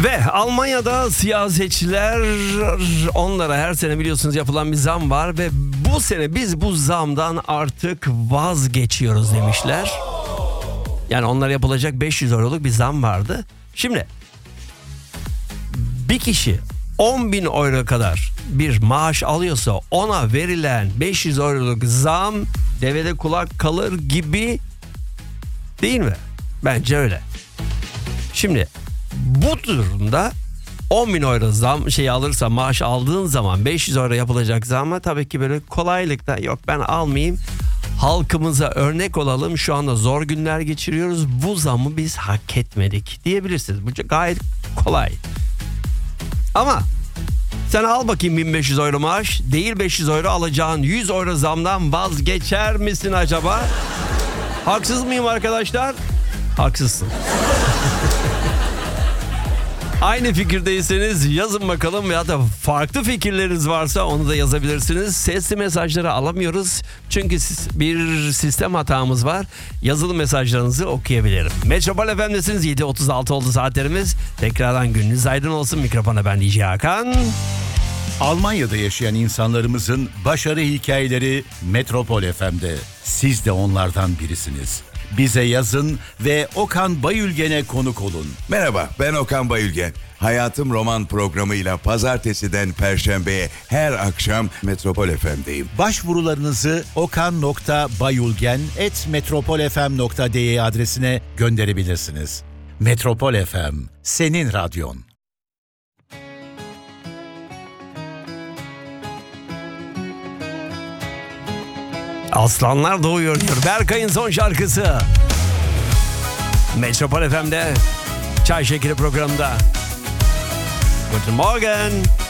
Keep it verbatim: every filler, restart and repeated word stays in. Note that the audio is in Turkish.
Ve Almanya'da siyasetçiler, onlara her sene biliyorsunuz yapılan bir zam var ve bu sene biz bu zamdan artık vazgeçiyoruz demişler. Yani onlara yapılacak beş yüz euroluk bir zam vardı. Şimdi bir kişi on bin euro kadar bir maaş alıyorsa ona verilen beş yüz euroluk zam devede kulak kalır gibi değil mi? Bence öyle. Şimdi bu durumda on bin euro zam şey alırsa, maaş aldığın zaman beş yüz euro yapılacak zamma tabii ki böyle kolaylıkla yok ben almayayım. Halkımıza örnek olalım, şu anda zor günler geçiriyoruz, bu zamı biz hak etmedik diyebilirsiniz. Bu gayet kolay. Ama sen al bakayım bin beş yüz euro maaş, değil beş yüz euro, alacağın yüz euro zamdan vazgeçer misin acaba? Haksız mıyım arkadaşlar? Haksızsın. Aynı fikirdeyseniz yazın bakalım, ya da farklı fikirleriniz varsa onu da yazabilirsiniz. Sesli mesajları alamıyoruz çünkü bir sistem hatamız var. Yazılı mesajlarınızı okuyabilirim. Metropol F M'desiniz, yedi otuz altı oldu saatlerimiz. Tekrardan gününüz aydın olsun. Mikrofona ben D J Hakan. Almanya'da yaşayan insanlarımızın başarı hikayeleri Metropol F M'de. Siz de onlardan birisiniz. Bize yazın ve Okan Bayülgen'e konuk olun. Merhaba, ben Okan Bayülgen. Hayatım Roman programıyla pazartesiden perşembeye her akşam Metropol F M'deyim. Başvurularınızı okan nokta bayülgen at metropolfm nokta de adresine gönderebilirsiniz. Metropol F M, senin radyon. Aslanlar doğuyor diyor Berkay'ın son şarkısı. Metropol F M'de Çay Şekeri programında. Guten Morgen.